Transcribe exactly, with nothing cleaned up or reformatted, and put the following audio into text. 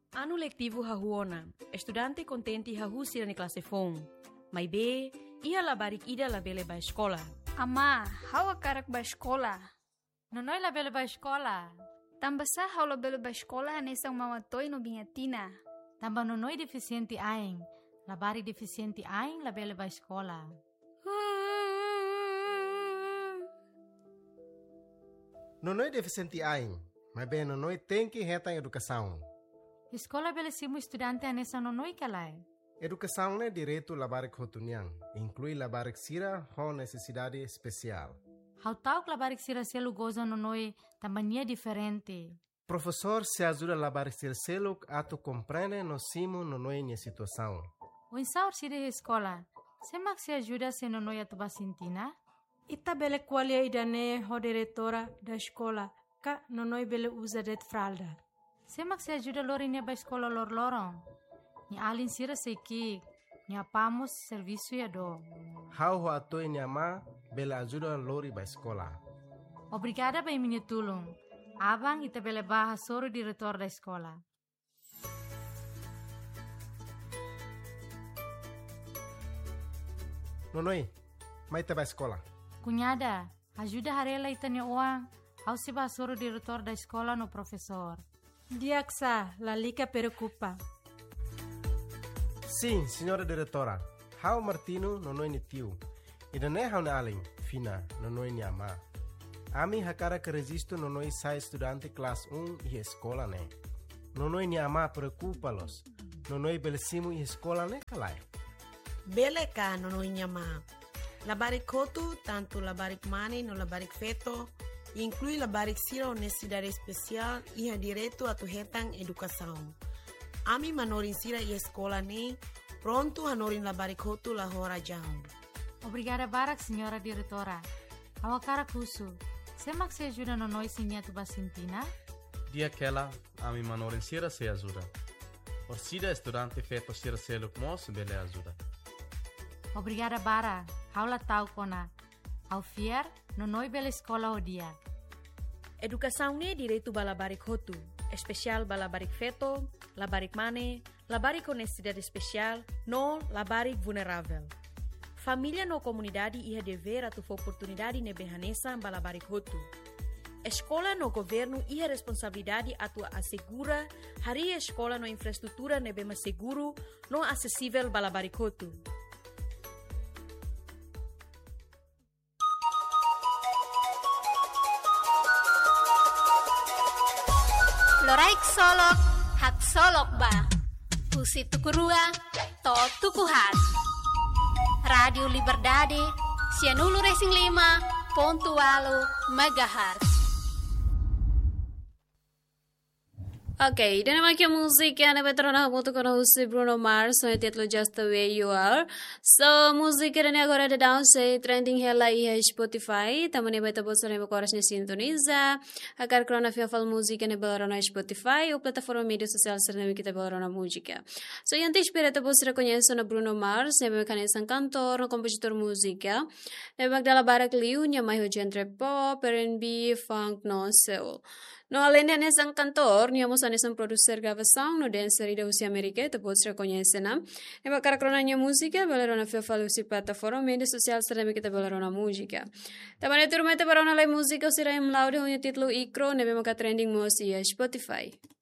Ano letivo hahuona, estudante contente hahusi na classe fon. Mai be, ia labarik ida labele ba escola. Ama, hawa karak ba escola? Nonoy labele ba escola? Tamba sa haw labele ba escola hanesang mamatoy no bingatina. Tamba nonoy deficiente aing, labari deficiente aing labele ba escola. Nonoy deficiente aing, mas bem nonoy tem que reta em educação. Escola belesimo estudante anessa nonoy kalay. Educação é direito labarik hotuniang, inclui labarik sira com necessidade especial. How tau labarik sira selu goza nonoy tambania diferente. Professor se ajuda labarik sira selu ato compreende no simo nonoy em situação. O insaur sira escola, semak se ajuda se nonoy atuba sintina? Ita bele qualia idane ho diretora da escola, ka nonoy bele usa det fralda. Semak se ajuda lor inia ba escola lor lorong. Ni alin sira seiki, ni apamos serviço ya do. How ho ato inyama bele ajuda lori ba escola. Obrigada ba iminha tulung. Abang ita bele baha soro diretor da escola. Nonoy, mai te ba escola. Cunhada, ajuda harela itanya uang. Au se ba soro diretor da escola no professor. Diaksa, la lica preocupa. Sim, senhora diretora. How Martino nonoy ni tio. Ida ne how na alin, fina, nonoy ni ama. Ami hakara que resisto nonoy sai estudante classe um e escola ne. Nonoy ni ama preocupa-los. Nonoy belesimo e escola ne kalai. Bele ka nonoy nyama. Labarik kotu, tanto labarik mani no labarik feto, inclui labarik sira o necessidade especial e direito a tu retang educação. Ami manorin sira e escola ne, pronto hanorin labarik kotu la hora jam. Obrigada barak, senhora diretora. Awakara kusu. Semak se ajuda no noi sinha tu basintina? Dia aquela, ami manorin sira se ajuda. Orsida estudante feto sira se luk mos bele ajuda. Obrigada bara. Haula tau kona. Au fier, no noi bela escola o dia. Educação ne direito ba labarik hotu, especial ba labarik feto, labarik mane, labarik com necessidade especial, no labarik vulnerável. Família no comunidade ia dever a tu oportunidade ne behanesa ba labarik hotu. Escola no governo ia responsabilidade a tu assegura hari escola no infraestrutura ne bema seguro, no acessível ba labarik hotu. Loraik solok, hak solok ba. Pusi tukurua, to tukuhat. Radio Liberdade, Cianulu Racing lima, pontualo, megahertz. Ok, dan naman kaya musika na betro na hamuto ko na si Bruno Mars, so titlo Just the Way You Are. So, musika na agora da down sa trending hela i Spotify, tamo ni beta bolsa na ibakoras ni sintoniza, agar krona fiafal musika na balaro na Spotify, o plataforma media social sa na kita balaro na musika. So, yan te espera ta bolsa reconheço na Bruno Mars, na mecanisang cantor, na compositor musika, na magdala barak liu, niya may ho genre pop, R and B, funk, no, soul. No, além de nesang cantor, niamos anesang producer gravação no dancer da Usi America, te podes reconhecer, né? E para caracrona nia música, belera na fia falo si plataforma media social será que te belera na música. Também turma te para na música, será em laude o título Icro, nebe maka trending mo si Spotify.